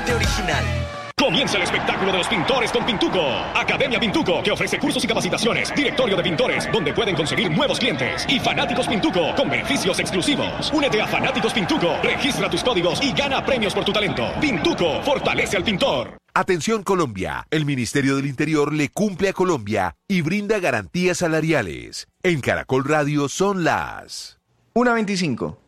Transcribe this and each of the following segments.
arte original. Comienza el espectáculo de los pintores con Pintuco. Academia Pintuco, que ofrece cursos y capacitaciones. Directorio de pintores, donde pueden conseguir nuevos clientes. Y Fanáticos Pintuco, con beneficios exclusivos. Únete a Fanáticos Pintuco, registra tus códigos y gana premios por tu talento. Pintuco, fortalece al pintor. Atención Colombia, el Ministerio del Interior le cumple a Colombia y brinda garantías salariales. En Caracol Radio son las 1:25.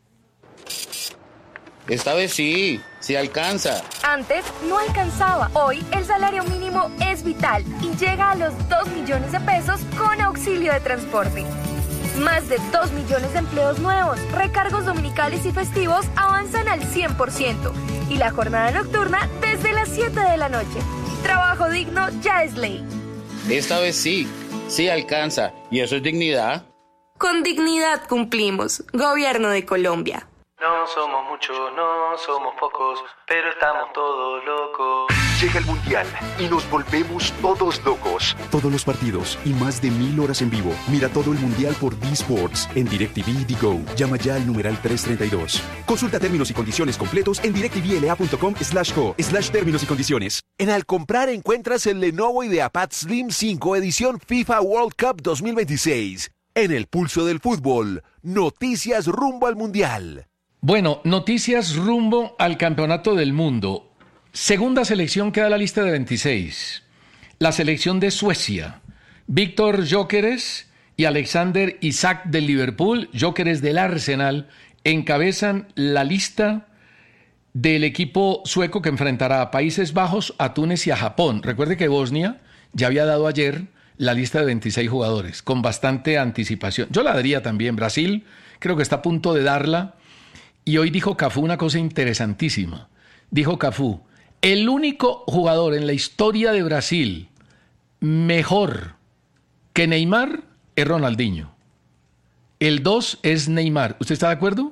Esta vez sí alcanza. Antes no alcanzaba. Hoy el salario mínimo es vital y llega a los 2 millones de pesos con auxilio de transporte. Más de 2 millones de empleos nuevos, recargos dominicales y festivos avanzan al 100% y la jornada nocturna desde las 7 de la noche. Trabajo digno ya es ley. Esta vez sí alcanza. ¿Y eso es dignidad? Con dignidad cumplimos. Gobierno de Colombia. No somos muchos, no somos pocos, pero estamos todos locos. Llega el Mundial y nos volvemos todos locos. Todos los partidos y más de 1000 horas en vivo. Mira todo el Mundial por D-Sports en DirecTV y Go. Llama ya al numeral 332. Consulta términos y condiciones completos en directvla.com/co/términos y condiciones. En Al Comprar encuentras el Lenovo IdeaPad Slim 5 edición FIFA World Cup 2026. En el pulso del fútbol, noticias rumbo al Mundial. Bueno, noticias rumbo al Campeonato del Mundo. Segunda selección queda la lista de 26. La selección de Suecia. Víctor Gyökeres y Alexander Isak del Liverpool, Gyökeres del Arsenal, encabezan la lista del equipo sueco que enfrentará a Países Bajos, a Túnez y a Japón. Recuerde que Bosnia ya había dado ayer la lista de 26 jugadores, con bastante anticipación. Yo la daría también. Brasil creo que está a punto de darla. Y hoy dijo Cafú una cosa interesantísima. Dijo Cafú, el único jugador en la historia de Brasil mejor que Neymar es Ronaldinho. El 2 es Neymar. ¿Usted está de acuerdo?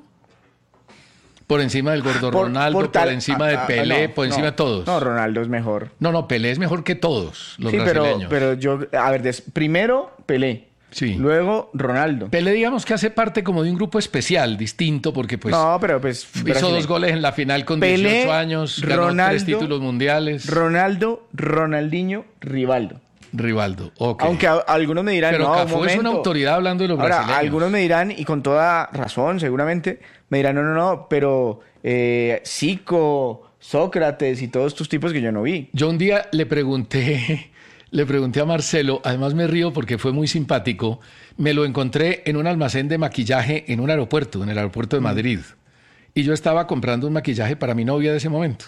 Por encima del gordo Ronaldo, por encima de Pelé, por encima de todos. No, Ronaldo es mejor. No, Pelé es mejor que todos los sí, brasileños. pero yo, a ver, primero Pelé. Sí. Luego Ronaldo. Pelé, digamos que hace parte como de un grupo especial, distinto, porque pues, no, pero pues hizo 2 goles en la final con Pelé, 18 años, ganó 3 títulos mundiales. Ronaldo, Ronaldinho, Rivaldo, ok. Aunque algunos me dirán, pero no, Cafú es una autoridad hablando de los brasileños. Algunos me dirán, y con toda razón seguramente, me dirán, no, pero Zico, Sócrates y todos estos tipos que yo no vi. Yo un día le pregunté a Marcelo, además me río porque fue muy simpático, me lo encontré en un almacén de maquillaje en un aeropuerto, en el aeropuerto de Madrid. Y yo estaba comprando un maquillaje para mi novia de ese momento.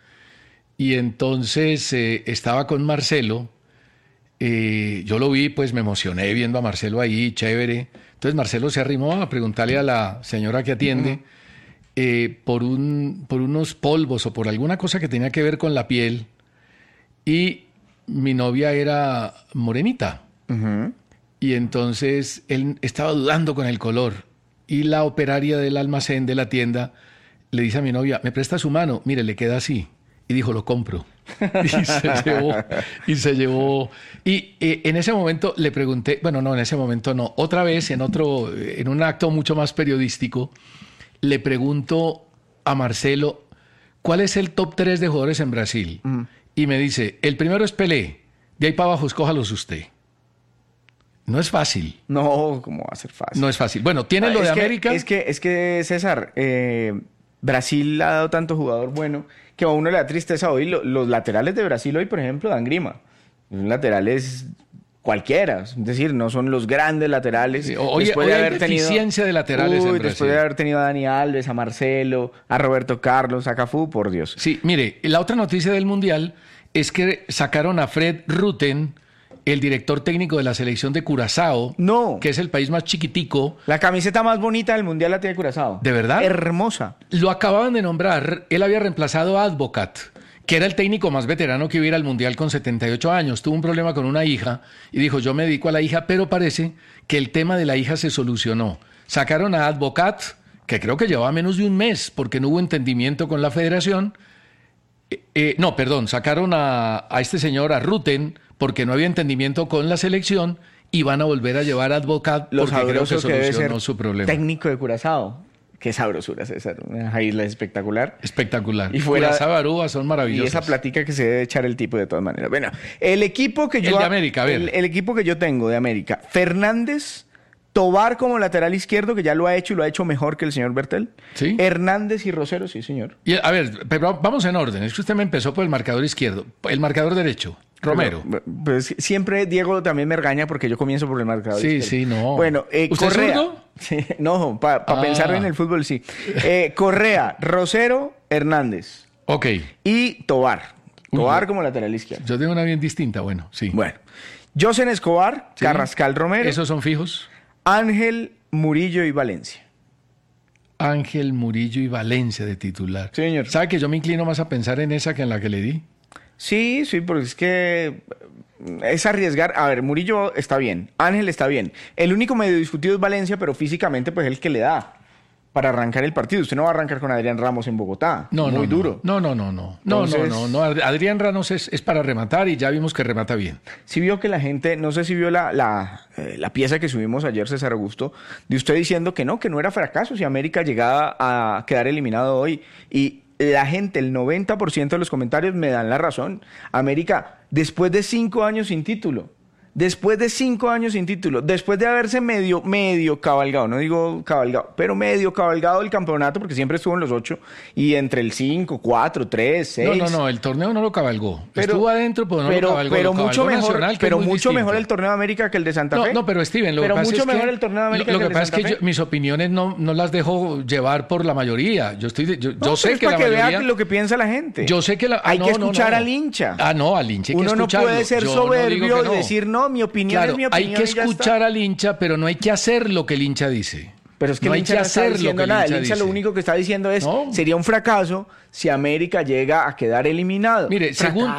Y entonces estaba con Marcelo, yo lo vi, pues me emocioné viendo a Marcelo ahí, chévere. Entonces Marcelo se arrimó a preguntarle a la señora que atiende por unos polvos o por alguna cosa que tenía que ver con la piel. Y mi novia era morenita. Y entonces él estaba dudando con el color. Y la operaria del almacén de la tienda le dice a mi novia, ¿me presta su mano? Mire, le queda así. Y dijo, lo compro. Y se llevó. Y en ese momento le pregunté, bueno, no, en ese momento no. Otra vez, en un acto mucho más periodístico, le pregunto a Marcelo, ¿cuál es el top 3 de jugadores en Brasil? Y me dice, el primero es Pelé, de ahí para abajo escójalos usted. No es fácil. No, ¿cómo va a ser fácil? No es fácil. Bueno, tiene lo de América. Es que César, Brasil ha dado tanto jugador bueno que a uno le da tristeza hoy. Los laterales de Brasil hoy, por ejemplo, dan grima. Son laterales cualquiera, es decir, no son los grandes laterales. Sí, hoy hay deficiencia de laterales en Brasil. Después de haber tenido a Dani Alves, a Marcelo, a Roberto Carlos, a Cafú, por Dios. Sí, mire, la otra noticia del Mundial es que sacaron a Fred Rutten, el director técnico de la selección de Curazao, que es el país más chiquitico. La camiseta más bonita del Mundial la tiene Curazao. ¿De verdad? Hermosa. Lo acababan de nombrar, él había reemplazado a Advocat, que era el técnico más veterano que iba a ir al Mundial con 78 años. Tuvo un problema con una hija y dijo, yo me dedico a la hija, pero parece que el tema de la hija se solucionó. Sacaron a Advocat, que creo que llevaba menos de un mes porque no hubo entendimiento con la federación. Sacaron a este señor, a Rutten, porque no había entendimiento con la selección y van a volver a llevar a Advocat porque creo que solucionó su problema. Técnico de Curazao. Qué sabrosura, César. Una isla espectacular. Espectacular. Y fuera, las abarúas son maravillosas. Y esa platica que se debe echar el tipo de todas maneras. Bueno, el equipo que yo... El de América, a ver. El equipo que yo tengo de América. Fernández, Tobar como lateral izquierdo, que ya lo ha hecho y lo ha hecho mejor que el señor Bertel. ¿Sí? Hernández y Rosero, sí, señor. Y, a ver, pero vamos en orden. Es que usted me empezó por el marcador izquierdo. El marcador derecho, Romero. Pues siempre Diego también me regaña porque yo comienzo por el marcador izquierdo. Sí, no. Bueno, ¿Usted es Correa. zurdo? Sí, no, para pensar en el fútbol, sí. Correa, Rosero, Hernández. Ok. Y Tobar. Tobar como lateral izquierdo. Yo tengo una bien distinta, bueno, sí. Bueno. Josen Escobar, Sí. Carrascal Romero, ¿Esos son fijos? Ángel, Murillo y Valencia. Ángel, Murillo y Valencia de titular. Sí, señor. ¿Sabe que yo me inclino más a pensar en esa que en la que le di? Sí, porque es que es arriesgar. A ver, Murillo está bien, Ángel está bien. El único medio discutido es Valencia, pero físicamente pues el que le da para arrancar el partido. Usted no va a arrancar con Adrián Ramos en Bogotá. Muy duro. No. Entonces- No. Adrián Ramos es para rematar y ya vimos que remata bien. Sí vio que la gente, no sé si vio la pieza que subimos ayer, César Augusto, de usted diciendo que no era fracaso si América llegaba a quedar eliminado hoy. Y la gente, el 90% de los comentarios me dan la razón. América, después de 5 años sin título, después de haberse medio cabalgado, no digo cabalgado, pero medio cabalgado el campeonato, porque siempre estuvo en los 8, y entre el 5, 4, 3, 6. No, el torneo no lo cabalgó. Estuvo adentro, pero no lo cabalgó. Pero Lo cabalgó mucho mejor, Nacional, que es muy mucho distinto. mejor el torneo de América que el de Santa Fe. No, pero Steven, lo que pasa mucho es que mejor el torneo de América lo que que el de pasa es Santa que Fe. mis opiniones no las dejo llevar por la mayoría. Yo sé es que para la que mayoría... vea lo que piensa la gente. Yo sé que hay que escuchar al hincha. No, al hincha hay que Uno no escucharlo. puede ser Yo no digo soberbio que y no. decir, no, mi opinión Claro, es mi opinión. hay que y ya escuchar está. al hincha, pero no hay que hacer lo que el hincha dice. Pero es que no el hay hincha que no está hacer lo diciendo que el nada. hincha El hincha lo dice. único que está diciendo es, No. sería un fracaso si América llega a quedar eliminado. Mire,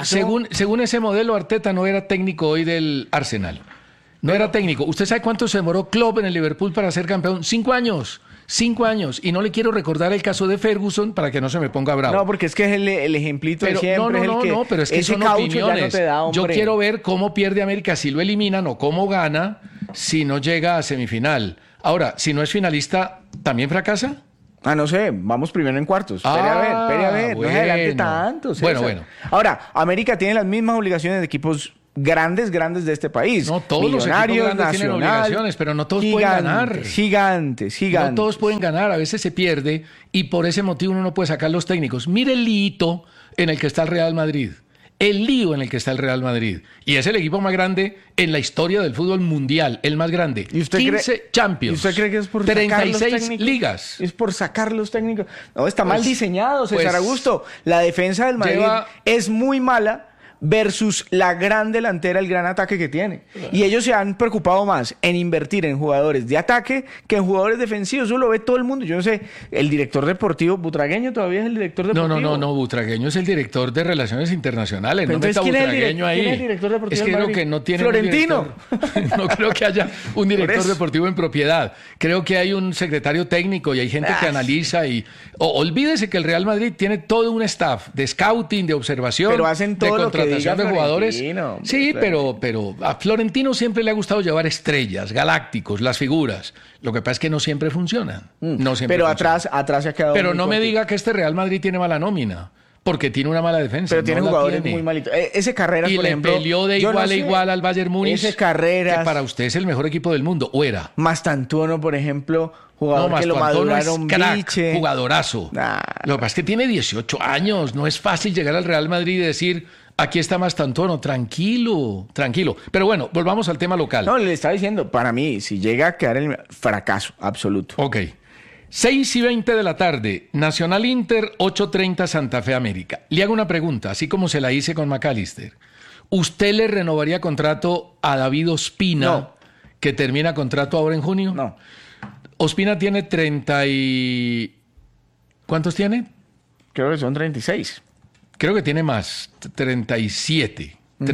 según ese modelo, Arteta no era técnico hoy del Arsenal. No era técnico. ¿Usted sabe cuánto se demoró Klopp en el Liverpool para ser campeón? 5 años. 5 años. Y no le quiero recordar el caso de Ferguson para que no se me ponga bravo. No, porque es que es el ejemplito Pero, de siempre. pero es que ese son caucho opiniones. ya no te da, Yo hombre. quiero ver cómo pierde América si lo eliminan o cómo gana si no llega a semifinal. Ahora, si no es finalista, ¿también fracasa? No sé, vamos primero en cuartos. Espere a ver, no se adelante bueno. tanto. César. Bueno. Ahora, América tiene las mismas obligaciones de equipos grandes de este país. No, todos los equipos grandes tienen obligaciones, pero no todos pueden ganar. Gigantes. No todos pueden ganar, a veces se pierde y por ese motivo uno no puede sacar los técnicos. Mire el lío en el que está el Real Madrid. El lío en el que está el Real Madrid. Y es el equipo más grande en la historia del fútbol mundial, el más grande. ¿Y usted 15 Champions. ¿Y usted cree que es por sacar los 36 técnicos? ligas. Es por sacar los técnicos. No, está mal Pues- diseñado, César pues- Augusto. La defensa del Madrid Lleva- es muy mala versus la gran delantera, el gran ataque que tiene. Y ellos se han preocupado más en invertir en jugadores de ataque que en jugadores defensivos. Eso lo ve todo el mundo. Yo no sé, el director deportivo, Butragueño todavía es el director deportivo. No, Butragueño es el director de Relaciones Internacionales. Pero No meta entonces, ¿quién es el Butragueño ahí. ¿quién es el director deportivo Es que del creo Madrid? que no tiene Florentino. un director. No creo que haya un director eso. deportivo en propiedad. Creo que hay un secretario técnico y hay gente que analiza y... olvídese que el Real Madrid tiene todo un staff de scouting, de observación, Pero hacen todo de lo que contratación diga de jugadores. Florentino, hombre, Sí, Florentino. pero a Florentino siempre le ha gustado llevar estrellas, galácticos, las figuras. Lo que pasa es que no siempre funcionan. No siempre Pero funcionan. atrás se ha quedado. Pero muy no me corto. diga que este Real Madrid tiene mala nómina, porque tiene una mala defensa. Pero tiene no la jugadores tiene. muy malitos. Ese Carreras, Y por le ejemplo. peleó de yo no igual a sé, igual al Bayern Múnich. Ese Carreras. Que para usted es el mejor equipo del mundo, o era. Mastantuono, por ejemplo, jugador que lo Mastuantono maduraron es crack, biche. jugadorazo. Nah. Lo que pasa es que tiene 18 años. No es fácil llegar al Real Madrid y decir, aquí está Mastantuono. Tranquilo. Pero bueno, volvamos al tema local. No, le estaba diciendo, para mí, si llega a quedar el fracaso absoluto. Ok. 6:20 de la tarde, Nacional Inter, 8:30 Santa Fe América. Le hago una pregunta, así como se la hice con McAllister. ¿Usted le renovaría contrato a David Ospina, No. que termina contrato ahora en junio? No. Ospina tiene 30 y... ¿Cuántos tiene? Creo que son 36. Creo que tiene más, 37.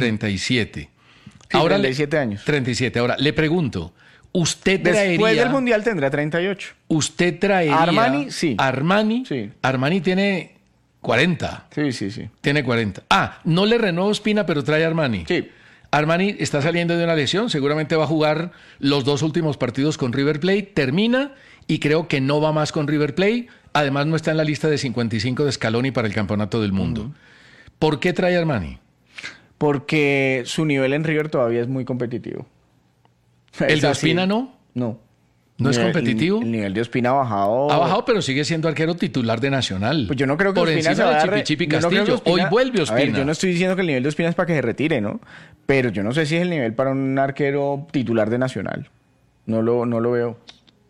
37. Sí, Ahora 37 años. 37. Ahora, le pregunto, ¿usted traería... Después del Mundial tendrá 38. ¿Usted traería... Armani, sí. Armani, Sí. Armani tiene 40. Sí. Tiene 40. No le renueva Ospina, pero trae Armani. Sí. Armani está saliendo de una lesión, seguramente va a jugar los 2 últimos partidos con River Plate, termina y creo que no va más con River Plate. Además, no está en la lista de 55 de Scaloni para el Campeonato del Mundo. ¿Por qué trae a Armani? Porque su nivel en River todavía es muy competitivo. ¿El de Ospina no? No. ¿No es competitivo? El nivel de Ospina ha bajado. Ha bajado, pero sigue siendo arquero titular de Nacional. Pues yo no creo que por Ospina encima se de Chipichipi Castillo. Hoy vuelve Ospina. A ver, yo no estoy diciendo que el nivel de Ospina es para que se retire, ¿no? Pero yo no sé si es el nivel para un arquero titular de Nacional. No lo veo.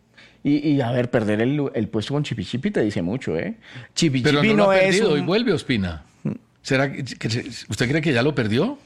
Y a ver, perder el puesto con Chipichipi te dice mucho, ¿eh? Chipichipi pero no lo ha perdido, es hoy vuelve Ospina. ¿Será que usted cree que ya lo perdió?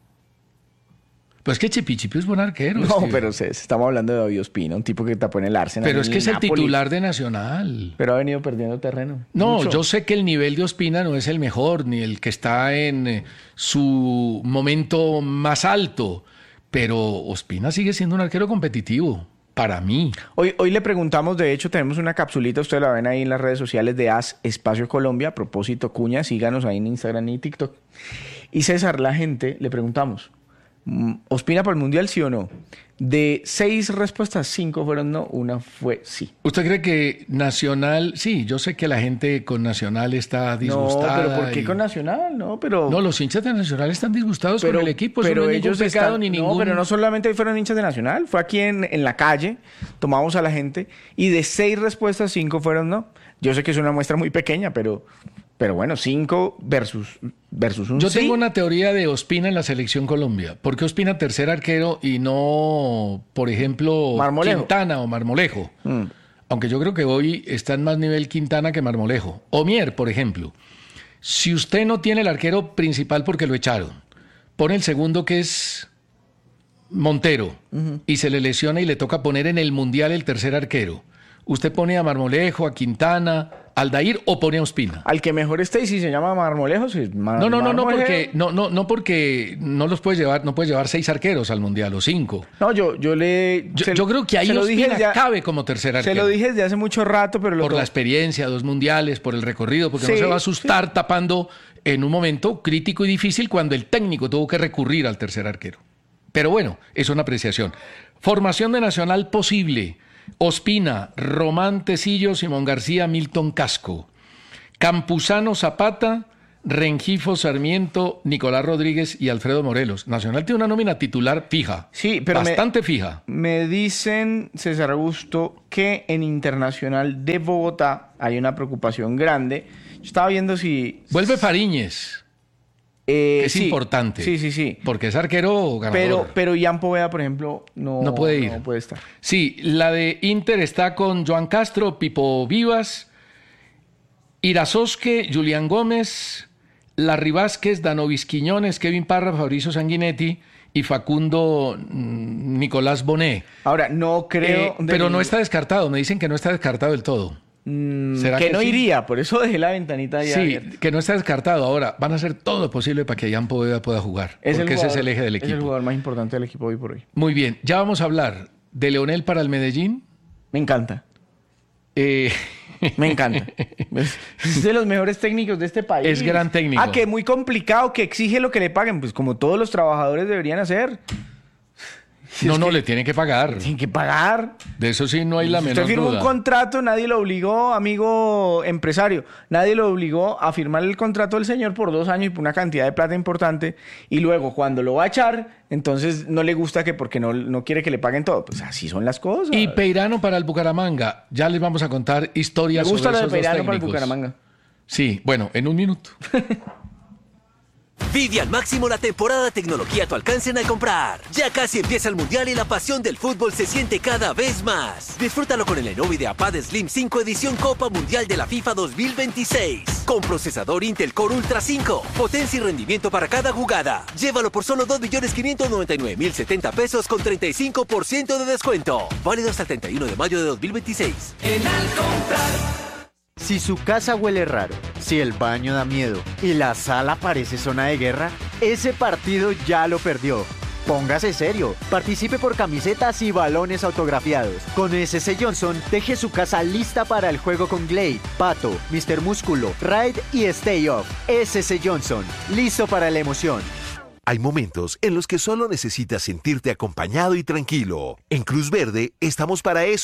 Pues es que Chipichipi es buen arquero. No, Steve. pero estamos hablando de David Ospina, un tipo que tapó en el Arsenal. Pero es que es el Napoli, titular de Nacional. Pero ha venido perdiendo terreno. No, mucho. yo sé que el nivel de Ospina no es el mejor, ni el que está en su momento más alto, pero Ospina sigue siendo un arquero competitivo, para mí. Hoy le preguntamos, de hecho, tenemos una capsulita, ustedes la ven ahí en las redes sociales de AS Espacio Colombia, a propósito, Cuña, síganos ahí en Instagram y TikTok. Y César, la gente, le preguntamos, ¿Ospina para el Mundial sí o no? De 6 respuestas, 5 fueron no, una fue sí. ¿Usted cree que Nacional... Sí, yo sé que la gente con Nacional está disgustada. No, pero ¿por qué con Nacional? No, pero... No, los hinchas de Nacional están disgustados con el equipo. Eso Pero no es ellos ningún pecado están... ni ningún... No, pero no solamente fueron hinchas de Nacional, fue aquí en la calle, tomamos a la gente, y de 6 respuestas, 5 fueron no. Yo sé que es una muestra muy pequeña, pero bueno, 5 versus un Yo sí. tengo una teoría de Ospina en la Selección Colombia. ¿Por qué Ospina tercer arquero y no, por ejemplo, Marmolejo? Quintana o Marmolejo? Aunque yo creo que hoy está en más nivel Quintana que Marmolejo. O Mier, por ejemplo. Si usted no tiene el arquero principal porque lo echaron, pone el segundo que es Montero y se le lesiona y le toca poner en el Mundial el tercer arquero. ¿Usted pone a Marmolejo, a Quintana, Aldair o pone a Ospina? Al que mejor esté, y si se llama Marmolejo, No, porque no los puedes llevar, no puedes llevar 6 arqueros al Mundial o 5. No, yo creo que ahí Ospina cabe como tercer arquero. Se lo dije desde hace mucho rato, pero por la experiencia, 2 mundiales, por el recorrido, porque no se va a asustar tapando en un momento crítico y difícil cuando el técnico tuvo que recurrir al tercer arquero. Pero bueno, es una apreciación. Formación de Nacional posible. Ospina, Román Tecillo, Simón García, Milton Casco. Campuzano, Zapata, Rengifo, Sarmiento, Nicolás Rodríguez y Alfredo Morelos. Nacional tiene una nómina titular fija. Sí, pero bastante fija. Me dicen, César Augusto, que en Internacional de Bogotá hay una preocupación grande. Yo estaba viendo si... Vuelve Fariñez. Es importante. Sí. Porque es arquero ganador. Pero Ian Poveda, por ejemplo, no puede ir. No puede estar. Sí, la de Inter está con Joan Castro, Pipo Vivas, Irazoske, Julián Gómez, Larry Vázquez, Danovis Quiñones, Kevin Parra, Fabricio Sanguinetti y Facundo Nicolás Bonet. Ahora, no creo... pero no está descartado. Me dicen que no está descartado del todo. ¿Será que no sí? Iría, por eso dejé la ventanita ya abierta. Sí, que no está descartado. Ahora, van a hacer todo lo posible para que Ian Poveda pueda jugar. Porque ese es el eje del equipo. Es el jugador más importante del equipo hoy por hoy. Muy bien, ya vamos a hablar de Leonel para el Medellín. Me encanta. Me encanta. Es de los mejores técnicos de este país. Es gran técnico. Que muy complicado, que exige lo que le paguen. Pues como todos los trabajadores deberían hacer. No, le tienen que pagar. Tienen que pagar. De eso sí no hay la menor duda. Usted firmó un contrato, nadie lo obligó, amigo empresario, nadie lo obligó a firmar el contrato del señor por 2 años y por una cantidad de plata importante. Y luego, cuando lo va a echar, entonces no le gusta porque no quiere que le paguen todo. Pues así son las cosas. Y Peirano para el Bucaramanga. Ya les vamos a contar historias sobre esos dos técnicos. Me gusta lo de Peirano para el Bucaramanga. Sí, bueno, en un minuto. Vive al máximo la temporada de tecnología a tu alcance al comprar. Ya casi empieza el Mundial y la pasión del fútbol se siente cada vez más. Disfrútalo con el Lenovo IdeaPad Slim 5 edición Copa Mundial de la FIFA 2026. Con procesador Intel Core Ultra 5. Potencia y rendimiento para cada jugada. Llévalo por solo 2.599.070 pesos con 35% de descuento. Válido hasta el 31 de mayo de 2026. En Al comprar. Si su casa huele raro, si el baño da miedo y la sala parece zona de guerra, ese partido ya lo perdió. Póngase serio, participe por camisetas y balones autografiados. Con SS Johnson, deje su casa lista para el juego con Glade, Pato, Mr. Músculo, Raid y Stay Off. SS Johnson, listo para la emoción. Hay momentos en los que solo necesitas sentirte acompañado y tranquilo. En Cruz Verde estamos para eso.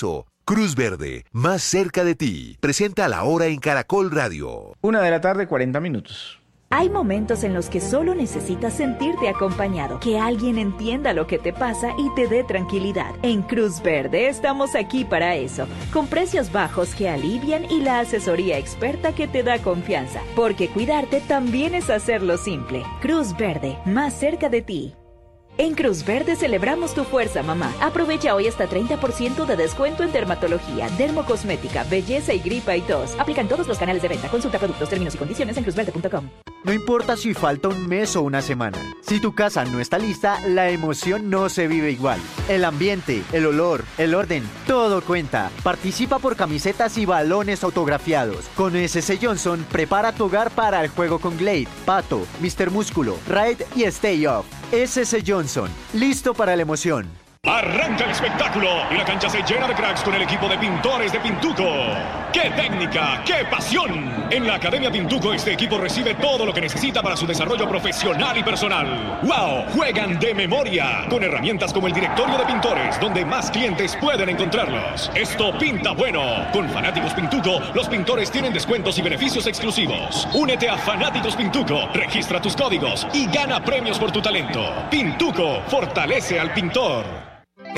Cruz Verde, más cerca de ti. Presenta La Hora en Caracol Radio. 1:40 p.m. Hay momentos en los que solo necesitas sentirte acompañado, que alguien entienda lo que te pasa y te dé tranquilidad. En Cruz Verde estamos aquí para eso, con precios bajos que alivian y la asesoría experta que te da confianza, porque cuidarte también es hacerlo simple. Cruz Verde, más cerca de ti. En Cruz Verde celebramos tu fuerza, mamá. Aprovecha hoy hasta 30% de descuento en dermatología, dermocosmética, belleza y gripa y tos. Aplican todos los canales de venta. Consulta productos, términos y condiciones en cruzverde.com. No importa si falta un mes o una semana. Si tu casa no está lista, la emoción no se vive igual. El ambiente, el olor, el orden, todo cuenta. Participa por camisetas y balones autografiados. Con SS Johnson, prepara tu hogar para el juego con Glade, Pato, Mr. Músculo, Raid y Stay Off. SS Johnson, listo para la emoción. Arranca el espectáculo y la cancha se llena de cracks con el equipo de pintores de Pintuco. ¡Qué técnica! ¡Qué pasión! En la Academia Pintuco este equipo recibe todo lo que necesita para su desarrollo profesional y personal. ¡Wow! Juegan de memoria con herramientas como el directorio de pintores, donde más clientes pueden encontrarlos. Esto pinta bueno. Con Fanáticos Pintuco, los pintores tienen descuentos y beneficios exclusivos. Únete a Fanáticos Pintuco, registra tus códigos y gana premios por tu talento. Pintuco fortalece al pintor.